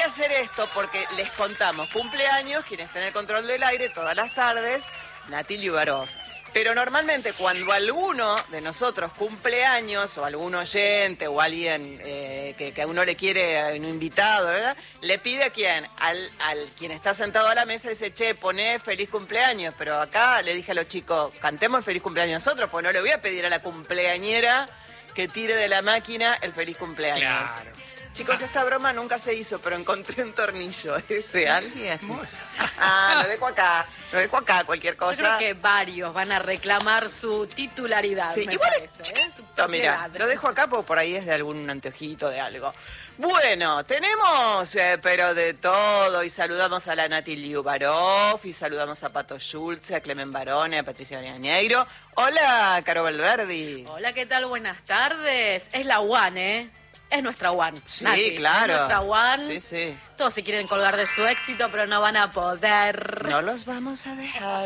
que hacer esto porque les contamos cumpleaños, quien está en el control del aire todas las tardes, Nati Liubarov. Pero normalmente cuando alguno de nosotros cumple años, o algún oyente, o alguien que a uno le quiere, un invitado, ¿verdad? Le pide a quién, al quien está sentado a la mesa, y dice, che, poné feliz cumpleaños. Pero acá le dije a los chicos, cantemos el feliz cumpleaños nosotros, pues no le voy a pedir a la cumpleañera que tire de la máquina el feliz cumpleaños. Claro. Chicos, esta broma nunca se hizo, pero encontré un tornillo. ¿Es de alguien? Lo dejo acá, cualquier cosa. Yo creo que varios van a reclamar su titularidad, sí, me igual parece, su mira, lo dejo acá porque por ahí es de algún anteojito de algo. Bueno, tenemos, pero de todo, y saludamos a la Nati Liubarov, y saludamos a Pato Schulze, a Clemen Barone, a Patricia Barianeiro. Hola, Caro Valverdi. Hola, ¿qué tal? Buenas tardes. Es la One, ¿eh? Es nuestra One. Sí, Nati, claro. Es nuestra One. Sí, sí. Todos se quieren colgar de su éxito, pero no van a poder. No los vamos a dejar.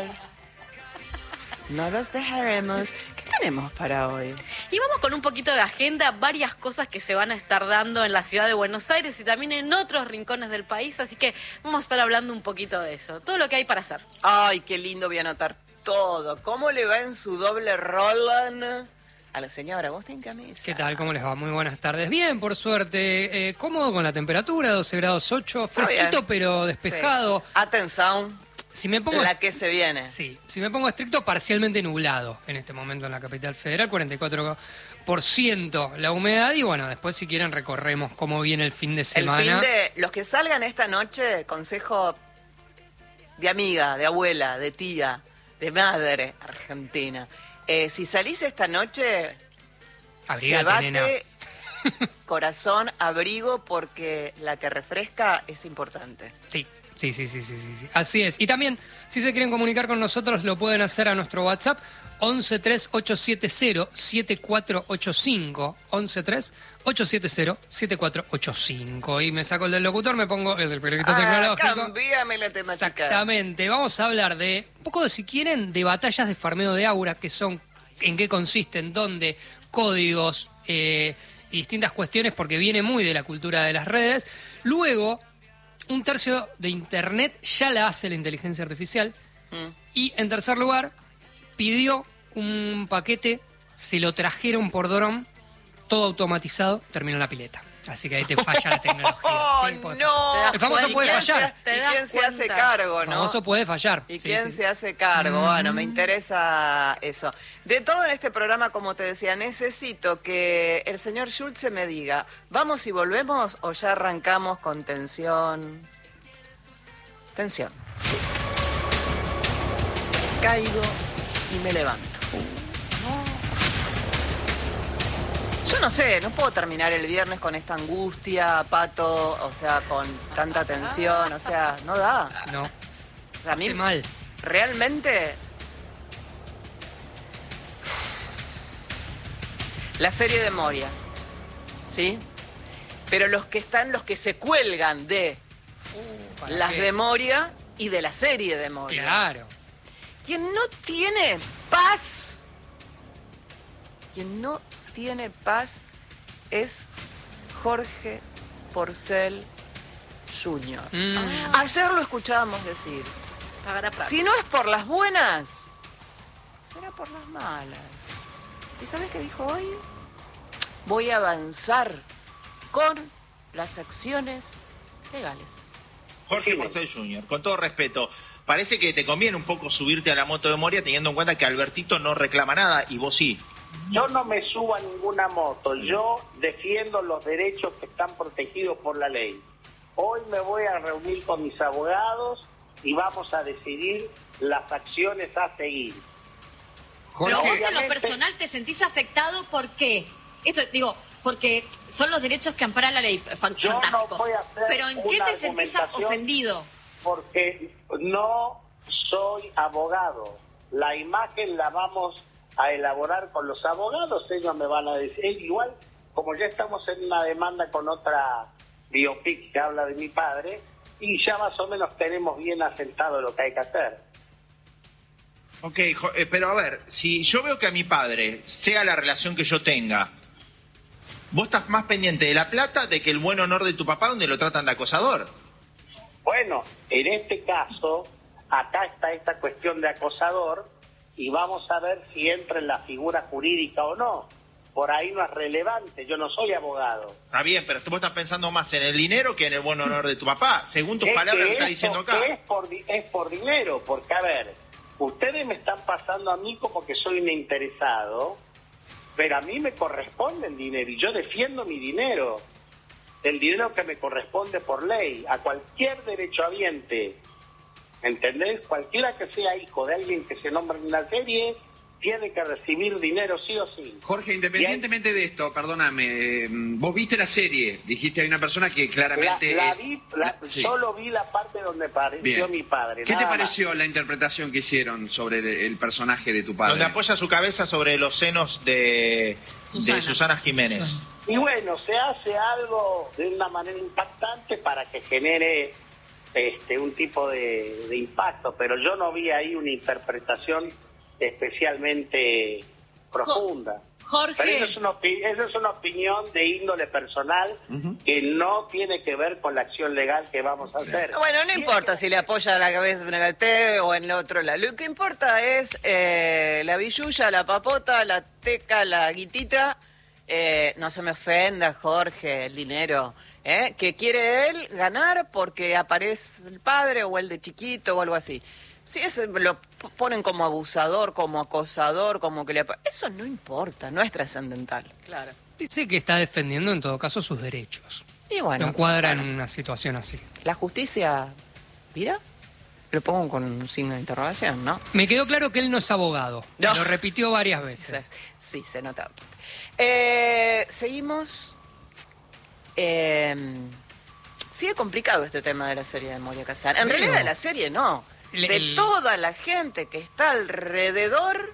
No los dejaremos. ¿Qué tenemos para hoy? Y vamos con un poquito de agenda, varias cosas que se van a estar dando en la ciudad de Buenos Aires y también en otros rincones del país, así que vamos a estar hablando un poquito de eso, todo lo que hay para hacer. Ay, qué lindo, voy a anotar todo. ¿Cómo le va en su doble Roland a la señora Agustín Camisa? ¿Qué tal? ¿Cómo les va? Muy buenas tardes. Bien, por suerte. Cómodo con la temperatura, 12 grados 8. Fresquito, pero despejado. Sí. Atención, Si me pongo... la que se viene. Sí, si me pongo estricto, parcialmente nublado en este momento en la capital federal, 44% la humedad. Y bueno, después si quieren recorremos cómo viene el fin de semana. El fin de... Los que salgan esta noche, consejo de amiga, de abuela, de tía, de madre argentina. Si salís esta noche, Abrigate, nena. llevate corazón, abrigo, porque la que refresca es importante. Sí. Así es. Y también, si se quieren comunicar con nosotros, lo pueden hacer a nuestro WhatsApp 113870-7485. 113870-7485. Y me saco el del locutor, me pongo el del periodista tecnológico. Cambiame la temática. Exactamente. Vamos a hablar de, un poco de, si quieren, de batallas de farmeo de aura, que son, en qué consisten, dónde, códigos y distintas cuestiones, porque viene muy de la cultura de las redes. Luego, un tercio de Internet ya la hace la inteligencia artificial. Y en tercer lugar, pidió un paquete, se lo trajeron por dron, todo automatizado, terminó en la pileta. Así que ahí te falla la tecnología. ¡Oh, Sí, puede no! fallar. El famoso puede fallar. ¿Y quién se hace cargo, El no? famoso puede fallar. ¿Y Sí, quién sí. se hace cargo? Bueno, me interesa eso. De todo en este programa, como te decía, necesito que el señor Schulze me diga, ¿vamos y volvemos o ya arrancamos con tensión? Tensión. Sí. Caigo y me levanto. Yo no sé, no puedo terminar el viernes con esta angustia, Pato, o sea, con tanta tensión, o sea, no da. No, O sea, a mí hace mal. realmente la serie de Moria, ¿sí? Pero los que se cuelgan de ¿Para las qué? de Moria y de la serie de Moria. Claro. Quien no tiene paz, es Jorge Porcel Jr. Ayer lo escuchábamos decir, si no es por las buenas, será por las malas. ¿Y sabes qué dijo hoy? Voy a avanzar con las acciones legales. Jorge Porcel Jr., con todo respeto, parece que te conviene un poco subirte a la moto de Moria teniendo en cuenta que Albertito no reclama nada y vos sí. Yo no me subo a ninguna moto, yo defiendo los derechos que están protegidos por la ley. Hoy me voy a reunir con mis abogados y vamos a decidir las acciones a seguir. Pero vos en lo Obviamente- personal te sentís afectado, ¿por qué? Esto digo, porque son los derechos que ampara la ley, Yo fantástico. no voy a hacer Pero ¿en qué una te sentís argumentación ofendido? Porque no soy abogado. La imagen la vamos a elaborar con los abogados, ellos me van a decir, igual como ya estamos en una demanda con otra biopic que habla de mi padre, y ya más o menos tenemos bien asentado lo que hay que hacer. Ok, pero a ver, si yo veo que a mi padre, sea la relación que yo tenga, Vos estás más pendiente de la plata de que el buen honor de tu papá, donde lo tratan de acosador. Bueno, en este caso, acá está esta cuestión de acosador y vamos a ver si entra en la figura jurídica o no. Por ahí no es relevante, yo no soy abogado. Está bien, pero vos estás pensando más en el dinero que en el buen honor de tu papá, según tus palabras que estás diciendo acá. Es por dinero, porque a ver, ustedes me están pasando a mí como que soy un interesado, pero a mí me corresponde el dinero y yo defiendo mi dinero, el dinero que me corresponde por ley, a cualquier derechohabiente, ¿entendés? Cualquiera que sea hijo de alguien que se nombra en la serie, tiene que recibir dinero sí o sí. Jorge, independientemente de esto, perdóname, vos viste la serie, dijiste hay una persona que claramente sí. Solo vi la parte donde apareció mi padre. ¿Qué te pareció la interpretación que hicieron sobre el personaje de tu padre? Donde apoya su cabeza sobre los senos de Susana Jiménez. Y bueno, se hace algo de una manera impactante para que genere un tipo de impacto, pero yo no vi ahí una interpretación especialmente profunda. Jorge. Pero eso es una opinión de índole personal que no tiene que ver con la acción legal que vamos a hacer. Bueno, no importa si le apoya la cabeza en el té o en el otro lado. Lo que importa es la billulla, la papota, la teca, la guitita. No se me ofenda, Jorge, el dinero. Que quiere él ganar porque aparece el padre o el de chiquito o algo así. Si lo ponen como abusador, como acosador, como que eso no importa, no es trascendental. Claro. Dice que está defendiendo en todo caso sus derechos. Y bueno, lo encuadra en una situación así. ¿La justicia mira? Lo pongo con un signo de interrogación, ¿no? Me quedó claro que él no es abogado. No. Lo repitió varias veces. Sí, se nota. Seguimos. Sigue complicado este tema de la serie de Moria Kazan. En realidad de la serie no. De toda la gente que está alrededor,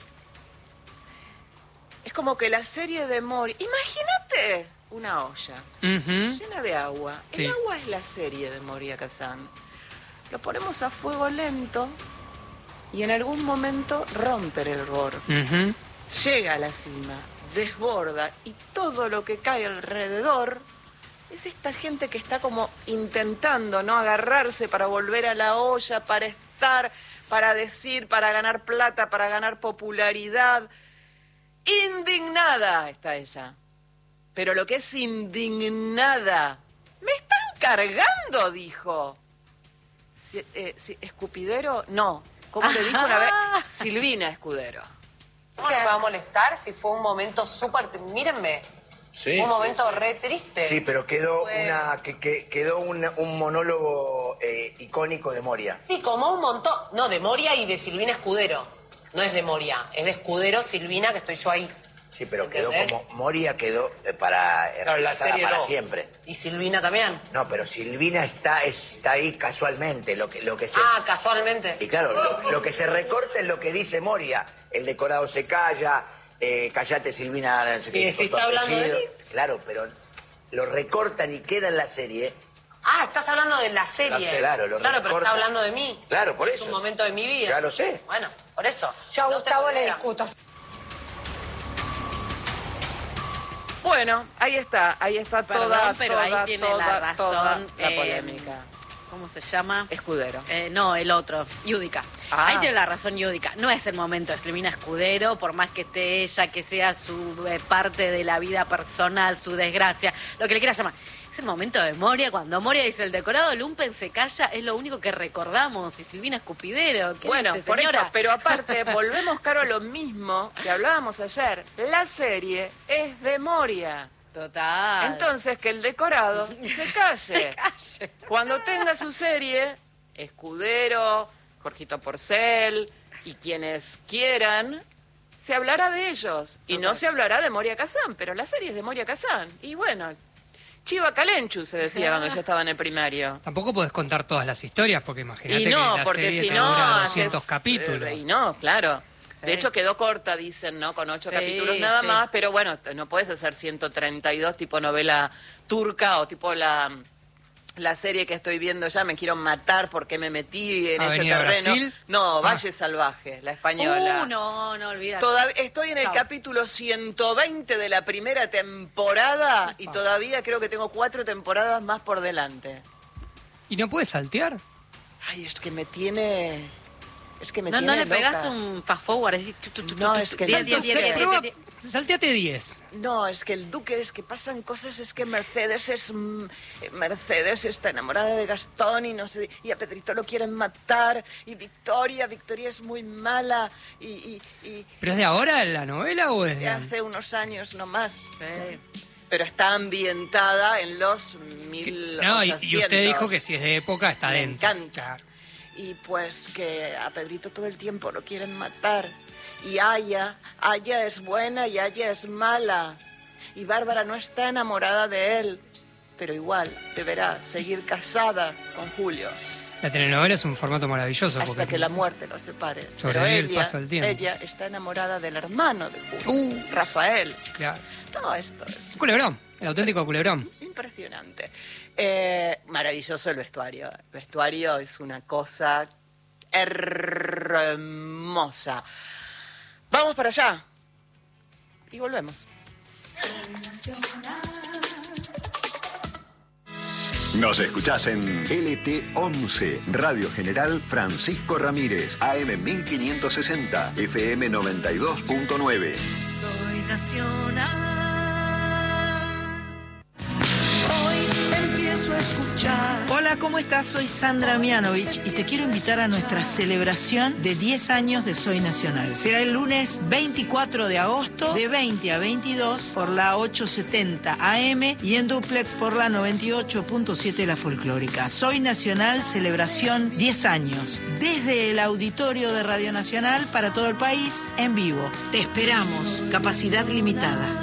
es como que la serie de Moria... Imagínate una olla llena de agua. Sí. El agua es la serie de Moria Kazan. Lo ponemos a fuego lento y en algún momento rompe el hervor. Llega a la cima, desborda y todo lo que cae alrededor es esta gente que está como intentando no agarrarse para volver a la olla, para estar, para decir, para ganar plata, para ganar popularidad. Indignada está ella. Pero lo que es indignada, me están cargando, dijo. ¿Escupidero? No. ¿Cómo le dijo una vez? Silvina Escudero. ¿Cómo no me va a molestar si fue un momento súper... Mírenme, sí, un momento re triste. Sí, pero quedó quedó un monólogo icónico de Moria. Sí, como un montón... No, de Moria y de Silvina Escudero. No es de Moria, es de Escudero, Silvina, que estoy yo ahí. Sí, pero quedó como... Moria quedó para la serie para no. siempre. ¿Y Silvina también? No, pero Silvina está ahí casualmente, lo que se... Ah, casualmente. Y claro, lo que se recorta es lo que dice Moria. El decorado se calla, callate Silvina... No sé qué, ¿Y si está hablando de mí? Claro, pero lo recortan y queda en la serie... Ah, estás hablando de la serie. Claro, pero está hablando de mí. Claro, por es eso. Es un momento de mi vida. Ya lo sé. Bueno, por eso. Yo a Gustavo le discuto. Bueno, ahí está Perdón, toda, pero toda, ahí tiene toda, la razón. toda la polémica. ¿Cómo se llama? Escudero. No, el otro, Yudica. Ahí tiene la razón Yudica. No es el momento de Silvina Escudero, por más que esté ella, que sea su parte de la vida personal, su desgracia, lo que le quiera llamar. Es el momento de Moria, cuando Moria dice el decorado lumpen se calla, es lo único que recordamos. Y Silvina Escupidero, ¿qué Bueno, dice, por señora? eso, pero aparte, volvemos, Caro, a lo mismo que hablábamos ayer. La serie es de Moria. Total. Entonces, que el decorado se calle. Cuando tenga su serie, Escudero, Jorgito Porcel y quienes quieran, se hablará de ellos. Y no se hablará de Moria Kazan, pero la serie es de Moria Kazan. Y bueno, Chiva Calenchu se decía cuando yo estaba en el primario. Tampoco podés contar todas las historias, porque imagínate Y no, que la porque serie si te no, dura 200 haces, capítulos. Y no, claro. Sí. De hecho quedó corta, dicen, ¿no? Con 8 Sí, capítulos nada sí. más, pero bueno, no puedes hacer 132 tipo novela turca o tipo la La serie que estoy viendo ya, me quiero matar porque me metí en ese Avenida terreno. Brasil. No, Valle Salvaje, la española. No, olvídate. Todavía estoy en el Chao. capítulo 120 de la primera temporada y todavía creo que tengo 4 temporadas más por delante. ¿Y no puedes saltear? Ay, es que me tiene... No le pegás un fast forward. Así, No, es que... Salteate 10. No, es que el Duque, es que pasan cosas, es que Mercedes está enamorada de Gastón y no sé, y a Pedrito lo quieren matar, y Victoria es muy mala, y ¿Pero es de ahora la novela o es de de hace unos años nomás. Sí. Pero está ambientada en los 1800. No, y usted dijo que si es de época está Me dentro. encanta. Claro. Y pues que a Pedrito todo el tiempo lo quieren matar. Y Aya es buena y Aya es mala. Y Bárbara no está enamorada de él, pero igual deberá seguir casada con Julio. La telenovela es un formato maravilloso. Hasta porque que la muerte los separe. Pero sobrevivir el paso del tiempo. ella está enamorada del hermano de Julio, Rafael. Claro. No, esto es Un culebrón, el auténtico culebrón. impresionante. Maravilloso el vestuario. El vestuario es una cosa hermosa. Vamos para allá. Y volvemos. Nos escuchás en LT11, Radio General Francisco Ramírez, AM 1560, FM 92.9. Soy nacional. Hoy empiezo a escuchar. Hola, ¿cómo estás? Soy Sandra Mianovich y te quiero invitar a nuestra celebración de 10 años de Soy Nacional. Será el lunes 24 de agosto de 20 a 22 por la 870 AM y en duplex por la 98.7 La Folclórica. Soy Nacional, celebración 10 años. Desde el auditorio de Radio Nacional para todo el país, en vivo. Te esperamos. Capacidad limitada.